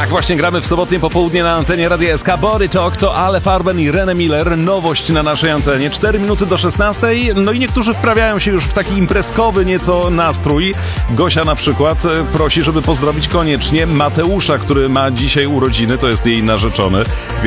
Tak, właśnie gramy w sobotnie popołudnie na antenie Radia SK. Body Talk to Ale Farben i René Miller. Nowość na naszej antenie. 4 minuty do 16. No i niektórzy wprawiają się już w taki imprezkowy nieco nastrój. Gosia na przykład prosi, żeby pozdrowić koniecznie Mateusza, który ma dzisiaj urodziny. To jest jej narzeczony.